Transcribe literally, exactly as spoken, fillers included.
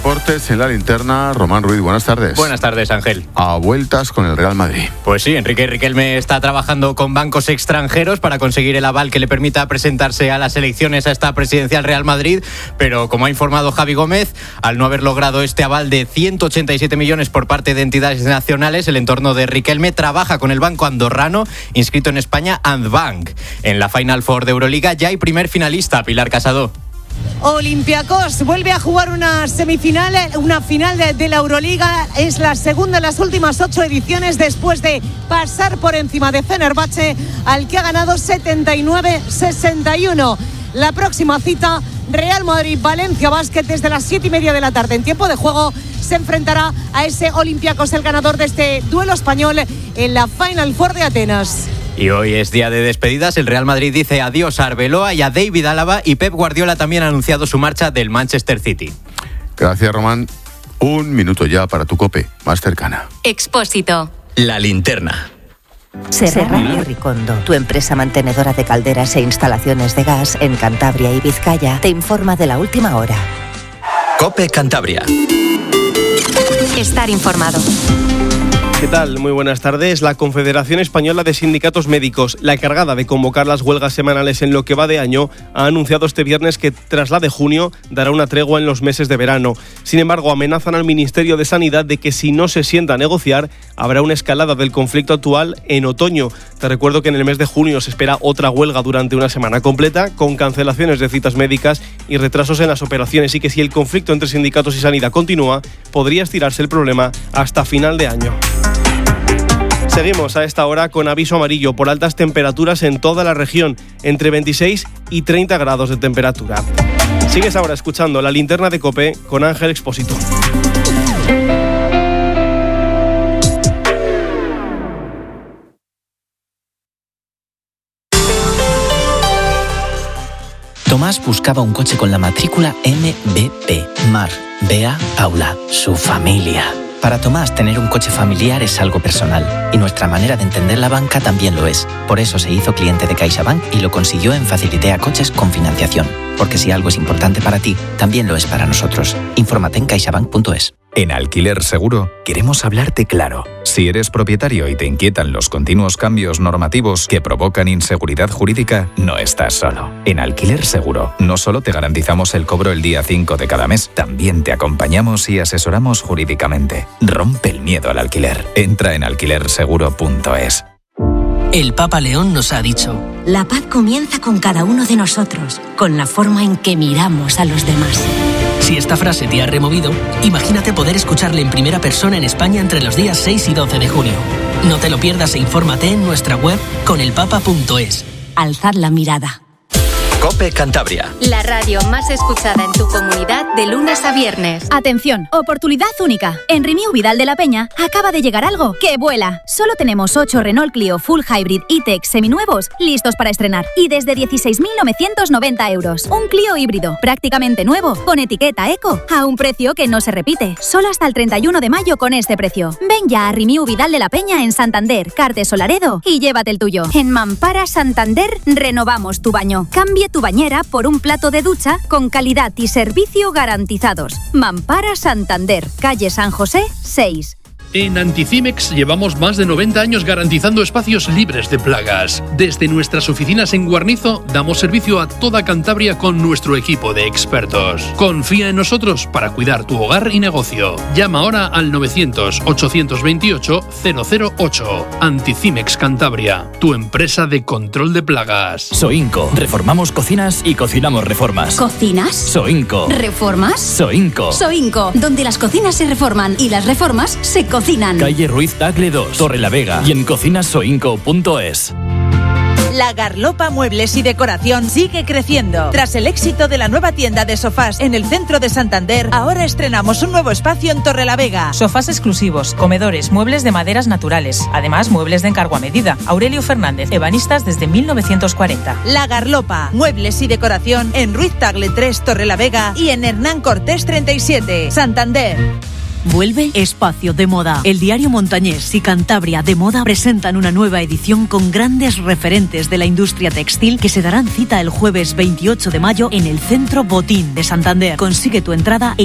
deportes en la linterna. Román Ruiz, buenas tardes. Buenas tardes, Ángel. A vueltas con el Real Madrid. Pues sí, Enrique Riquelme está trabajando con bancos extranjeros para conseguir el aval que le permita presentarse a las elecciones a esta presidencial Real Madrid, pero como ha informado Javi Gómez, al no haber logrado este aval de ciento ochenta y siete millones por parte de entidades nacionales, el entorno de Riquelme trabaja con el banco andorrano inscrito en España, Andbank. En la Final Four de Euroliga ya hay primer finalista, Pilar Casado. Olympiacos vuelve a jugar una semifinal, una final de, de la Euroliga. Es la segunda en las últimas ocho ediciones después de pasar por encima de Fenerbahce, al que ha ganado setenta y nueve sesenta y uno. La próxima cita, Real Madrid-Valencia Basket, desde las siete y media de la tarde. En tiempo de juego se enfrentará a ese Olympiacos, el ganador de este duelo español en la Final Four de Atenas. Y hoy es día de despedidas. El Real Madrid dice adiós a Arbeloa y a David Álava, y Pep Guardiola también ha anunciado su marcha del Manchester City. Gracias, Román. Un minuto ya para tu COPE más cercana. Expósito. La linterna. Serrano y Ricondo, tu empresa mantenedora de calderas e instalaciones de gas en Cantabria y Vizcaya, te informa de la última hora. COPE Cantabria. Estar informado. ¿Qué tal? Muy buenas tardes. La Confederación Española de Sindicatos Médicos, la encargada de convocar las huelgas semanales en lo que va de año, ha anunciado este viernes que tras la de junio dará una tregua en los meses de verano. Sin embargo, amenazan al Ministerio de Sanidad de que si no se sienta a negociar, habrá una escalada del conflicto actual en otoño. Te recuerdo que en el mes de junio se espera otra huelga durante una semana completa, con cancelaciones de citas médicas y retrasos en las operaciones, y que si el conflicto entre sindicatos y sanidad continúa, podría estirarse el problema hasta final de año. Seguimos a esta hora con aviso amarillo por altas temperaturas en toda la región, entre veintiséis y treinta grados de temperatura. Sigues ahora escuchando la linterna de COPE con Ángel Expósito. Tomás buscaba un coche con la matrícula M B P, Mar, Bea, Paula, su familia. Para Tomás, tener un coche familiar es algo personal, y nuestra manera de entender la banca también lo es. Por eso se hizo cliente de CaixaBank y lo consiguió en Facilitea Coches con financiación. Porque si algo es importante para ti, también lo es para nosotros. Infórmate en caixabank punto es. En Alquiler Seguro queremos hablarte claro. Si eres propietario y te inquietan los continuos cambios normativos que provocan inseguridad jurídica, no estás solo. En Alquiler Seguro no solo te garantizamos el cobro el día cinco de cada mes, también te acompañamos y asesoramos jurídicamente. Rompe el miedo al alquiler. Entra en alquiler seguro punto es. El Papa León nos ha dicho: la paz comienza con cada uno de nosotros, con la forma en que miramos a los demás. Si esta frase te ha removido, imagínate poder escucharle en primera persona en España entre los días seis y doce de junio. No te lo pierdas e infórmate en nuestra web con el papa punto es. Alzad la mirada. COPE Cantabria. La radio más escuchada en tu comunidad de lunes a viernes. Atención, oportunidad única. En Renew Vidal de la Peña acaba de llegar algo que vuela. Solo tenemos ocho Renault Clio Full Hybrid E-Tech seminuevos listos para estrenar. Y desde dieciséis mil novecientos noventa euros. Un Clio híbrido, prácticamente nuevo, con etiqueta eco, a un precio que no se repite. Solo hasta el treinta y uno de mayo con este precio. Ven ya a Renew Vidal de la Peña en Santander, Cartes o Laredo y llévate el tuyo. En Mampara Santander renovamos tu baño. Cambie tu bañera por un plato de ducha con calidad y servicio garantizados. Mampara Santander, calle San José seis. En Anticimex llevamos más de noventa años garantizando espacios libres de plagas. Desde nuestras oficinas en Guarnizo damos servicio a toda Cantabria con nuestro equipo de expertos. Confía en nosotros para cuidar tu hogar y negocio. Llama ahora al novecientos, ochocientos veintiocho, cero cero ocho. Anticimex Cantabria, tu empresa de control de plagas. Soinco. Reformamos cocinas y cocinamos reformas. ¿Cocinas? Soinco. ¿Reformas? Soinco. Soinco, donde las cocinas se reforman y las reformas se cocinan. Calle Ruiz Tagle dos, Torrelavega, y en cocinas soinco punto es. La Garlopa Muebles y Decoración sigue creciendo. Tras el éxito de la nueva tienda de sofás en el centro de Santander, ahora estrenamos un nuevo espacio en Torrelavega. Sofás exclusivos, comedores, muebles de maderas naturales. Además, muebles de encargo a medida. Aurelio Fernández, ebanistas desde mil novecientos cuarenta. La Garlopa Muebles y Decoración en Ruiz Tagle tres, Torrelavega, y en Hernán Cortés treinta y siete, Santander. Vuelve Espacio de Moda. El diario Montañés y Cantabria de Moda presentan una nueva edición con grandes referentes de la industria textil que se darán cita el jueves veintiocho de mayo en el Centro Botín de Santander. Consigue tu entrada en